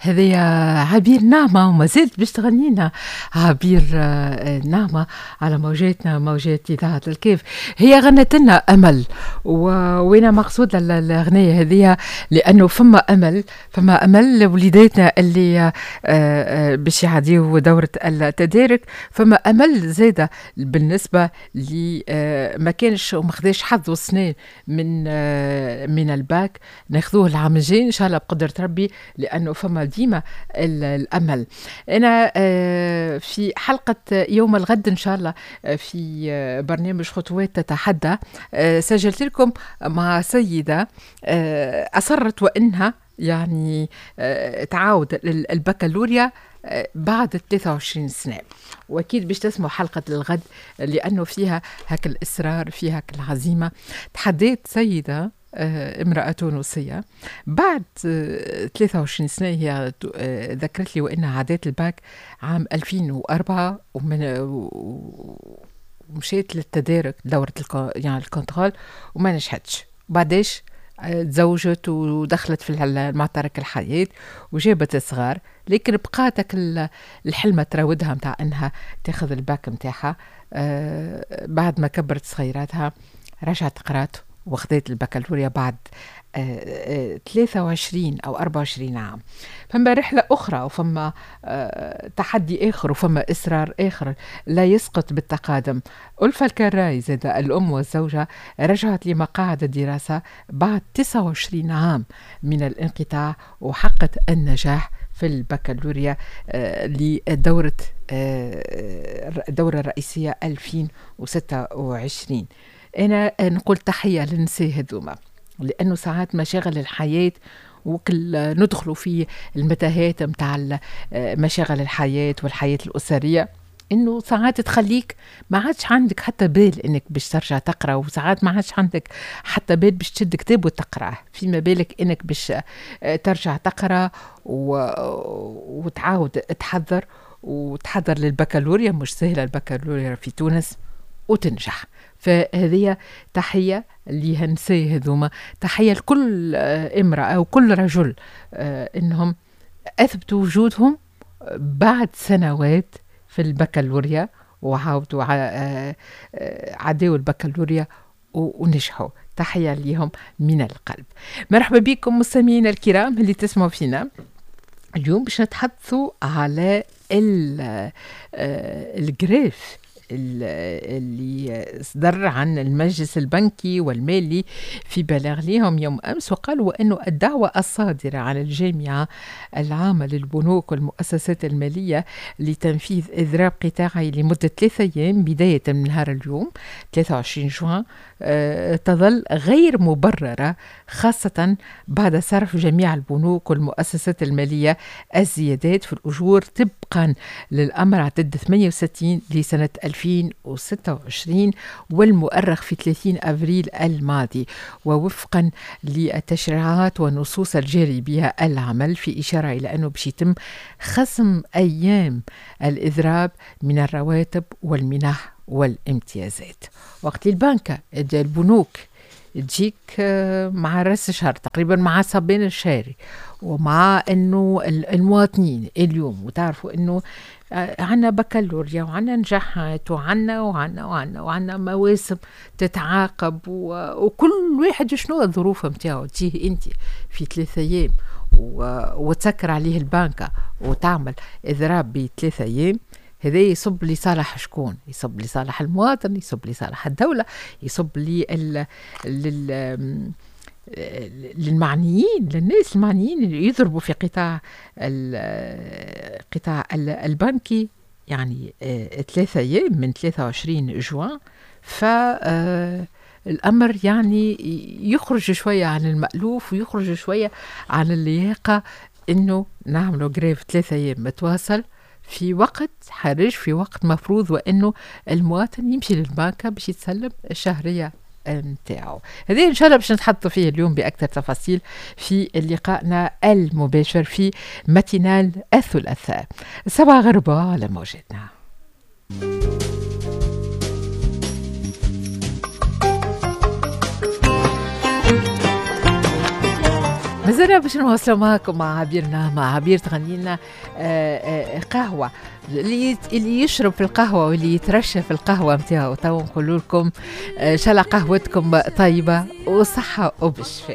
هذه عبير نعمة وما زالت باش تغنينا عبير نعمة على موجاتنا موجات إذاعة الكيف. هي غنت لنا أمل، وين مقصود الأغنية هذه؟ لأنه فما أمل وليداتنا اللي باش يعديوا دورة التدارك، فما أمل زادة بالنسبة لي ما كانش وما خداش حظ السنين من الباك، ناخذوه العام الجاي إن شاء الله بقدرة ربي، لأنه فما ديما الأمل. أنا في حلقة يوم الغد إن شاء الله في برنامج خطوات تتحدى سجلت لكم مع سيدة أصرت وإنها يعني تعاود البكالوريا بعد 23 سنة، وأكيد باش تسمعوا حلقة الغد لأنه فيها هاك الإصرار، فيها هاك العزيمة. تحديت سيدة امرأة تونسية بعد 23 سنة، هي ذكرت لي وإنها عادت الباك عام 2004 ومشيت للتدارك دورة يعني الكونترول وما نجحتش. بعدش تزوجت ودخلت في المعترك الحياة وجابت صغار، لكن بقاتك الحلمة تراودها متاع انها تاخذ الباك متاعها. بعد ما كبرت صغيراتها رجعت قرات وخذت البكالوريا بعد 23 أو 24 عام. فما رحلة أخرى وفما تحدي آخر وفما إصرار آخر لا يسقط بالتقادم. ألفة الكراي زاد الأم والزوجة رجعت لمقاعد الدراسة بعد 29 عام من الانقطاع وحققت النجاح في البكالوريا لدورة الدورة الرئيسية 2026. أنا نقول تحية للنساء هذوما، لأنه ساعات مشاغل الحياة وكل ندخلوا في المتاهات متاع مشاغل الحياة والحياة الأسرية، إنه ساعات تخليك ما عادش عندك حتى بال إنك باش ترجع تقرأ، وساعات ما عادش عندك حتى بال باش تشد كتاب وتقرأه، فيما بالك إنك باش ترجع تقرأ وتعاود تحضر للبكالوريا. مش سهلة البكالوريا في تونس وتنجح. فهذه تحية لهنساء هذوما، تحية لكل امرأة وكل رجل إنهم أثبتوا وجودهم بعد سنوات في البكالوريا وعاودوا عدوا البكالوريا ونجحوا. تحية لهم من القلب. مرحبا بكم مستمعينا الكرام اللي تسمعوا فينا اليوم. باش نتحدثوا على الجريف اللي صدر عن المجلس البنكي والمالي في بلاغ لهم يوم أمس، وقالوا أنه الدعوة الصادرة عن الجامعة العامة للبنوك والمؤسسات المالية لتنفيذ إضراب قطاعي لمدة 3 أيام بداية من نهار اليوم 23 جوان تظل غير مبررة، خاصة بعد صرف جميع البنوك والمؤسسات المالية الزيادات في الأجور طبقا للأمر عدد 68 لسنة 2026 والمؤرخ في 30 أبريل الماضي، ووفقا للتشريعات والنصوص الجاري بها العمل، في إشارة إلى أنه باش يتم خصم أيام الإضراب من الرواتب والمنح والامتيازات. وقت البنوك تجيك مع رأس الشهر تقريبا مع صبين الشهري، ومع انه المواطنين اليوم وتعرفوا انه عنا بكالوريا وعنا نجاحات وعنا مواسم تتعاقب، وكل واحد شنو الظروف متاعو. تجيه انت في 3 أيام وتسكر عليه البنكة وتعمل إضراب ب3 أيام، هذا يصب لصالح شكون؟ يصب لصالح المواطن، يصب لصالح الدولة، يصب للمعنيين، للناس المعنيين اللي يضربوا في قطاع البنكي. يعني 3 أيام من 23 جوان، فالأمر يعني يخرج شوية عن المألوف ويخرج شوية عن اللياقة إنه نعملوا جريف 3 أيام متواصل في وقت حرج، في وقت مفروض وإنه المواطن يمشي للبنكة باش يتسلم الشهرية متاعه. هذه إن شاء الله باش نتحدثوا فيه اليوم بأكثر تفاصيل في لقائنا المباشر في ماتينال الثلاثاء 7:15 على موجتنا. مازلنا باش نواصلوا معكم مع عبيرنا، مع عبير تغني لنا قهوة. اللي يشرب في القهوة واللي يترشى في القهوة متاعو، تو نقول لكم إن شاء الله قهوتكم طيبة وصحة وبالشفاء.